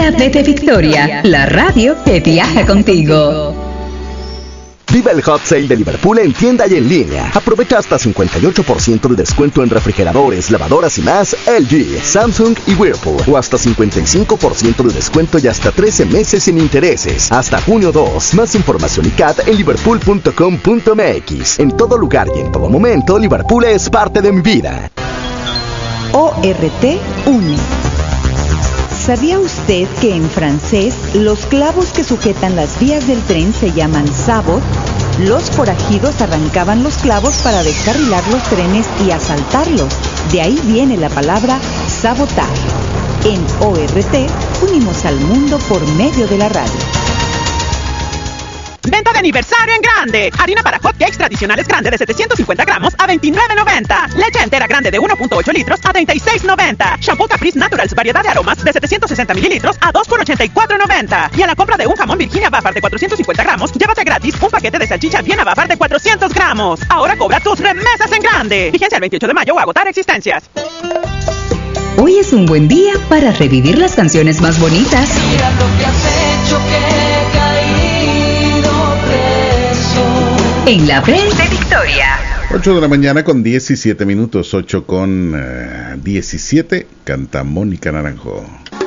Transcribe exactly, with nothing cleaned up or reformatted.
La B de Victoria, la radio que viaja contigo. Viva el Hot Sale de Liverpool en tienda y en línea. Aprovecha hasta cincuenta y ocho por ciento de descuento en refrigeradores, lavadoras y más L G, Samsung y Whirlpool. O hasta cincuenta y cinco por ciento de descuento y hasta trece meses sin intereses. Hasta junio dos. Más información y C A T en liverpool punto com punto m x. En todo lugar y en todo momento, Liverpool es parte de mi vida. O R T une. ¿Sabía usted que en francés los clavos que sujetan las vías del tren se llaman sabot? Los forajidos arrancaban los clavos para descarrilar los trenes y asaltarlos. De ahí viene la palabra sabotar. En O R T unimos al mundo por medio de la radio. Venta de aniversario en grande. Harina para hot cakes tradicionales grande de setecientos cincuenta gramos a veintinueve noventa. Leche entera grande de uno punto ocho litros a treinta y seis noventa. Shampoo Caprice Naturals variedad de aromas de setecientos sesenta mililitros a dos por ochenta y cuatro noventa. Y a la compra de un jamón Virginia Buffer de cuatrocientos cincuenta gramos, llévate gratis un paquete de salchicha Viena Buffer de cuatrocientos gramos. Ahora cobra tus remesas en grande. Vigencia el veintiocho de mayo o agotar existencias. Hoy es un buen día para revivir las canciones más bonitas. Mira lo que has hecho, que he caído preso. En la B de Victoria. ocho de la mañana con diecisiete minutos, ocho con uh, diecisiete, canta Mónica Naranjo.